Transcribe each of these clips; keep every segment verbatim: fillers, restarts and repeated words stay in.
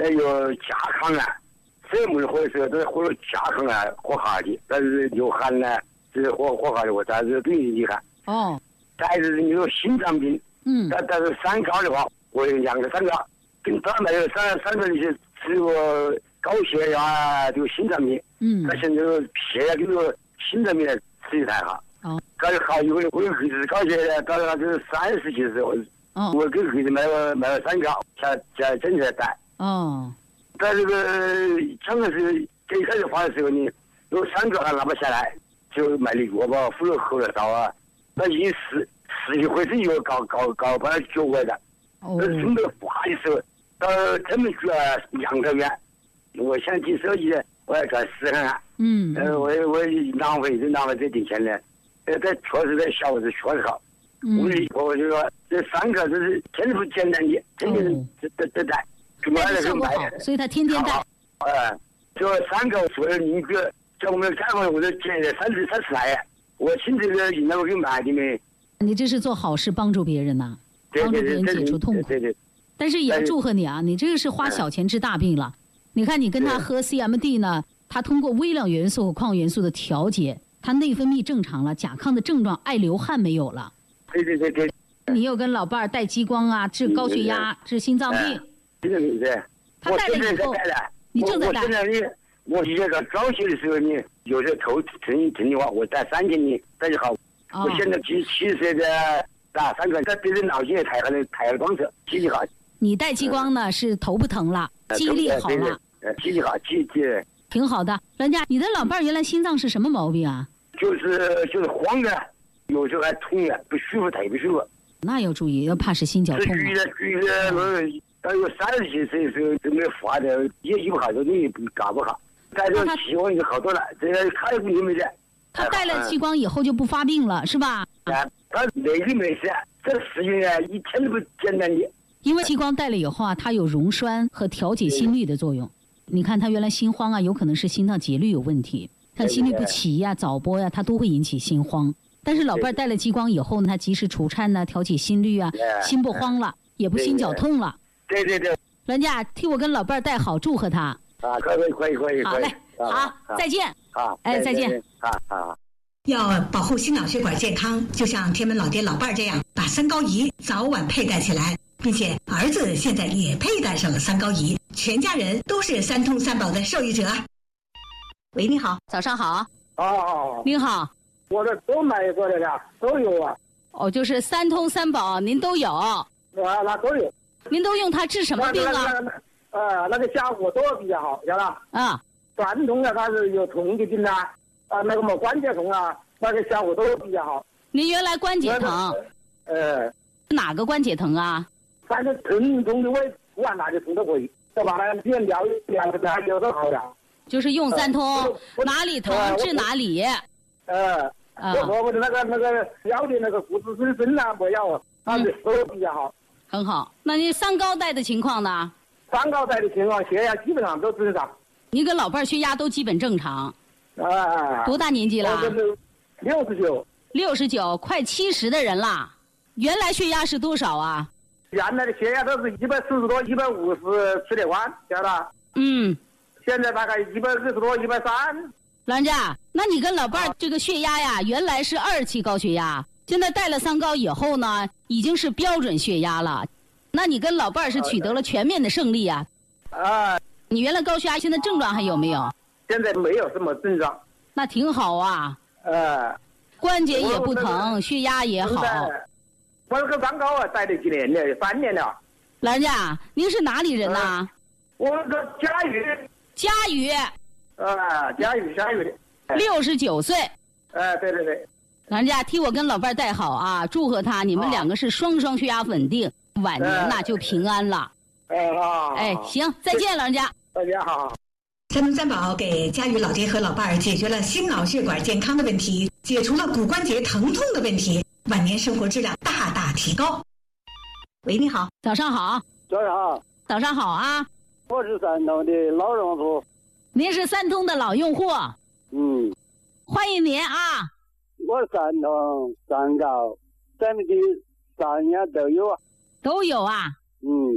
有甲亢啊，这么喝的时候都是喝了甲亢啊，喝下去，但是流汗呢，就是喝喝下去，我但是更厉害。 哦。 再是你有心脏病， 嗯， 但但是三高的话，我有两个三高，跟他没有三三个那些只有高血压，就心脏病。 嗯， 他现在血压跟这个心脏病吃一台哈。 哦。 搞得好，我我儿子高血压，搞到就是三十几的时候， 哦， 我给儿子买了买了三高，加加整起来带。 哦。 在这个刚开始最开始发的时候，你有三高还拿不下来，就买的药吧，敷了喉了刀啊。那一十十几回是药搞搞搞把它救回来的。哦。真的发的时候，到他们去了两个月，我想去手机，我要赚十看看。嗯。呃，我我浪费就浪费这点钱呢，呃，这确实在效果是确实好。嗯。我我就说这三个这是真不简单的，真的是这这带。 带的效果好，所以他天天带。 哎，这三个所有邻居，在我们干过，我都捡了三十三十来，我亲自的引导给买的没。 你这是做好事，帮助别人呐、啊，帮助别人解除痛苦。 对对。 但是也要祝贺你啊，你这个是花小钱治大病了。你看，你跟他喝 C M D 呢，他通过微量元素和矿元素的调节，他内分泌正常了，甲亢的症状爱流汗没有了。 对对对对。 你又跟老伴儿带激光啊，治高血压，治心脏病。 对对对。 他带了以后，你正在带。 我现在你，我这个早些的时候，你有时候头疼疼的话，我带三天你带就好。哦、我现在七七十岁的打三个，在别人脑筋也抬了抬了光车，记忆好。 你带激光呢、嗯、是头不疼了，记忆力好了， 呃，记忆好，记记挺好的。人家，你的老伴儿原来心脏是什么毛病啊？ 就是就是慌的，有时候还痛的，不舒服，特别不舒服。 那要注意，要怕是心绞痛、啊。 举的举的，到有三十几岁的时候就没发的，也医不好，就你搞不好。带着气光就好多了，这个他也没得。 他带了激光以后就不发病了，是吧？ 啊，他没事没事，这事情啊一点都不简单的。 因为激光带了以后啊，它有溶栓和调节心率的作用。你看他原来心慌啊，有可能是心脏节律有问题，像心律不齐呀、啊、早搏呀、啊，它都会引起心慌。但是老伴儿带了激光以后呢，他及时除颤呢，调节心率啊，心不慌了，也不心绞痛了。 对对对。 人家替我跟老伴儿带好，祝贺他。 啊，可以可以可以。 好嘞，好，再见。 好， 哎，再见。 好好。 要保护心脑血管健康，就像天门老爹老伴儿这样，把三高仪早晚佩戴起来，并且儿子现在也佩戴上了三高仪，全家人都是三通三宝的受益者。喂，你好， 早上好。 哦， 您好， 我这都买过的呀，都有啊。 哦，就是三通三宝，您都有。 啊，那都有。 您都用它治什么病啊？ 那个呃，那个效果都比较好，晓得吧？ 啊， 传统的它是有痛的病啊。啊，那个么关节痛啊，那个效果都比较好。 您原来关节疼， 呃， 哪个关节疼啊？ 反正疼痛的我也不管哪里痛都可以，对吧？那别疗疗个还有的好的。 就是用三通，呃、哪里疼治哪里。 呃，啊、我我的那个那个腰的那个骨质增生啊，不要，它是都比较好。 很好。那你三高带的情况呢？ 三高带的情况，血压基本上都正常。 你跟老伴儿血压都基本正常。 啊， 多大年纪了？ 六十九。 六十九，快七十的人了。原来血压是多少啊？ 原来的血压都是一百四十多、一百五十吃得完，晓得？ 嗯。 现在大概一百二十多、一百三。 老人家，那你跟老伴儿这个血压呀，原来是二期高血压，现在带了三高以后呢，已经是标准血压了。那你跟老伴儿是取得了全面的胜利啊。 啊。 你原来高血压，现在症状还有没有？ 现在没有什么症状， 那挺好啊。 呃， 关节也不疼，血压也好。 我这个三高啊，带了几年了，三年了。 老人家，您是哪里人呐、啊？ 我这嘉峪。 嘉峪。 啊，嘉峪，嘉峪的。 六十九岁。 哎、呃，对对对。 老人家，替我跟老伴儿带好啊，祝贺他，你们两个是双双血压稳定，哦、晚年呐、呃、就平安了。 哎好。 哎，行，再见，老人家。 大家好。 三通三宝给嘉峪老爹和老伴儿解决了心脑血管健康的问题，解除了骨关节疼痛的问题，晚年生活质量大大提高。喂，你好， 早上好。 早上好。 早上好啊。 我是三通的老用户。 您是三通的老用户。 嗯。 欢迎您啊。 我三通三高，咱们的三样都有啊。 都有啊。 嗯。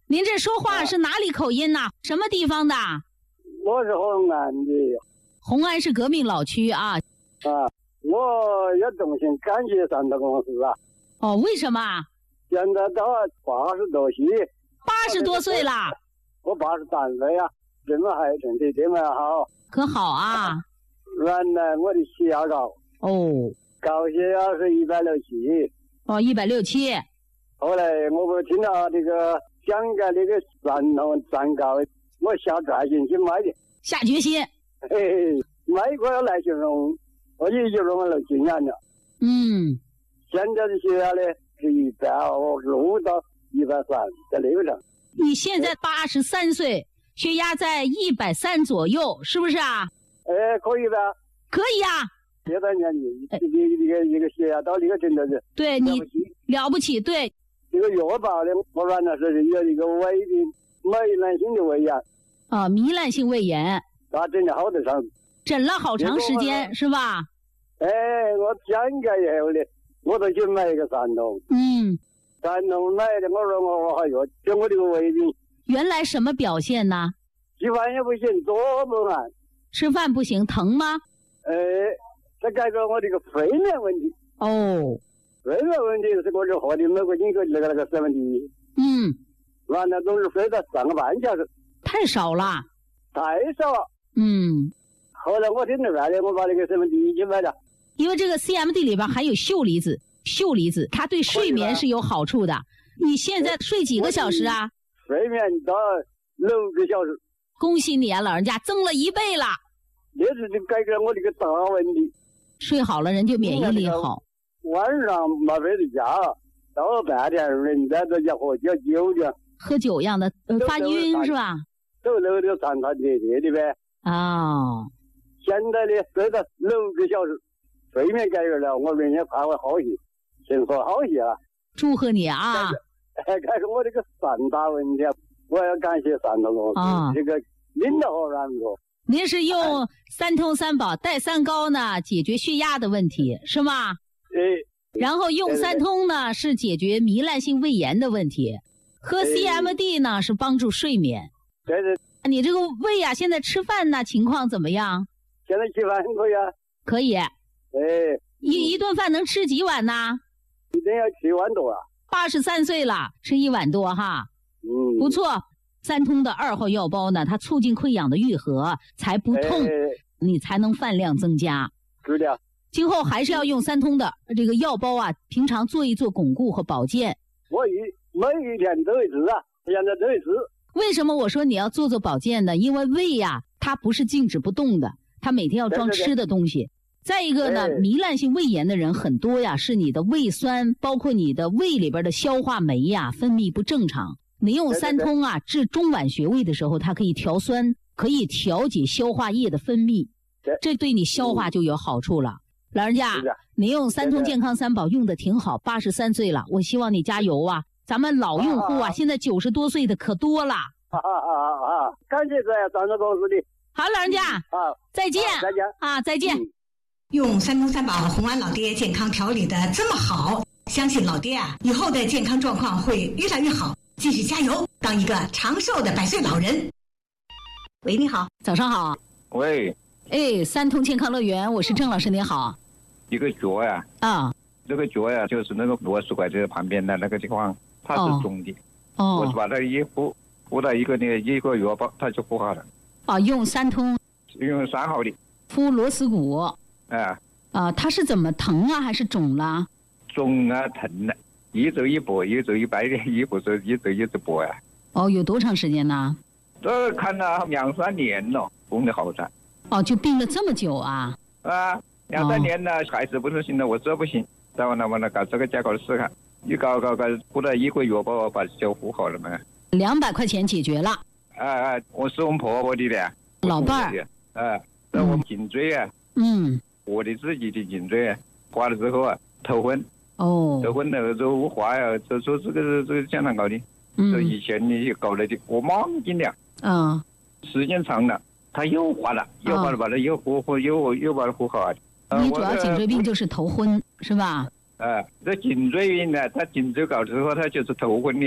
您这说话是哪里口音呐、啊？什么地方的？ 我是红安的。 红安是革命老区啊。 啊，我也衷心感谢三头公司啊。 哦，为什么？ 现在到八十多岁。 八十多岁了。 我八十三岁呀，这么还身体这么好。 可好啊。 原来我的血压高。 哦。 高血压是一百六七。 哦，一百六七。 后来我不听到这个香港这个三头三高，我下决心去买的。 下决心。 嘿嘿，买一块来形容，我一形容了几年了。 嗯。 现在的血压呢是一百六到一百三，在那个上。 你现在八十三岁，血压在一百三左右，是不是啊？ 哎，可以吧？ 可以啊。 现在年纪，这个一个一个血压到这个程度是。 对你了不起，对。 这个药包呢，我原来是有一个胃的糜烂性的胃炎。 啊，糜烂性胃炎。 他诊了好多场。 诊了好长时间，是吧？ 哎，我讲解以后呢，我都去买一个三通。 嗯。 三通买的，我说我好药，就我这个胃病。 原来什么表现呢？ 吃饭也不行，坐不安。 吃饭不行，疼吗？ 哎，这改革我这个睡眠问题。 哦。 睡眠问题是我这喝的美国进口那个那个三分之一。 嗯。 完了总是睡到三个半小时。 太少了。 太少了。 嗯。 后来我听着来的，我把那个三分之一去买了。 因为这个 C M D 里边含有溴离子，溴离子它对睡眠是有好处的。你现在睡几个小时啊？ 睡眠到六个小时。 恭喜你啊，老人家增了一倍了。 这是改革我这个大问题。 睡好了人就免疫力好。 晚上没回到家，到了半天人在这家喝酒酒的。 喝酒一样的，呃，发晕是吧？ 走楼就三餐贴贴的呗。 哦。 现在呢，睡到六个小时，睡眠改革了，我人也快会好些，先说好些了。 祝贺你啊！ 哎，改革我这个三大问题，我要感谢三头公司、哦、这个领导和员工。 您是用三通三宝带三高呢，解决血压的问题是吗？ 对。 然后用三通呢是解决糜烂性胃炎的问题，喝 C M D 呢是帮助睡眠。 对对。 你这个胃啊，现在吃饭呢情况怎么样？ 现在吃饭可以啊。 可以。 哎。 一一顿饭能吃几碗呢？ 一定要吃一碗多啊。 八十三岁了，吃一碗多哈。 嗯。 不错。三通的二号药包呢，它促进溃疡的愈合，才不痛，哎、你才能饭量增加。 是的。 今后还是要用三通的这个药包啊，平常做一做巩固和保健。 我一每一天都会吃啊，现在都会吃。 为什么我说你要做做保健呢？因为胃呀、啊，它不是静止不动的，它每天要装吃的东西。对对对。再一个呢，哎、糜烂性胃炎的人很多呀，是你的胃酸，包括你的胃里边的消化酶呀分泌不正常。你用三通啊，治中脘穴位的时候，它可以调酸，可以调节消化液的分泌，这对你消化就有好处了。老人家，你用三通健康三宝用的挺好，八十三岁了，我希望你加油啊！咱们老用户啊，现在九十多岁的可多了。 啊啊啊啊！感谢这三个公司的。 好，老人家， 啊， 再见， 再见啊，再见。 用三通三宝红安老爹健康调理的这么好，相信老爹啊，以后的健康状况会越来越好。继续加油，当一个长寿的百岁老人。喂，你好， 早上好。 喂。 哎，三通健康乐园，我是郑老师，你好。 一个脚呀。 啊。 这个脚呀，就是那个螺丝拐这旁边的那个地方，它是肿的。 哦。 我是把它一敷，敷到一个那个一个药包，它就敷好了。 啊，用三通。 用三号的。 敷螺丝骨。 哎。 啊，它是怎么疼啊，还是肿了？ 肿啊，疼啊。一周一波，一周一百的，一不是一周一直播呀。 哦，有多长时间呢？ 这看了两三年了，病的好转。 哦，就病了这么久啊？ 啊，两三年了，哦、还是不是行了，我这不行。再完了完了，搞这个价格试看，一搞搞搞，敷了一个月吧，把脚敷好了嘛。 两百块钱解决了。 哎哎，我是我们婆婆的的。 老伴儿。 哎，那我们颈椎啊。 嗯。 我的自己的颈椎啊，刮了之后啊，头昏。 哦， 头昏了之后我滑呀，就说这个这个现场搞的， 嗯， 就以前你搞来的，我忘记了， 嗯， 时间长了，他又滑了，又滑了，把它又糊糊又又把它糊好。 你主要颈椎病就是头昏是吧？ 啊，这颈椎病呢，他颈椎搞之后，他就是头昏的。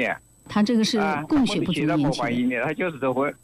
他这个是啊， 供血不足引起的。 的，他就是这会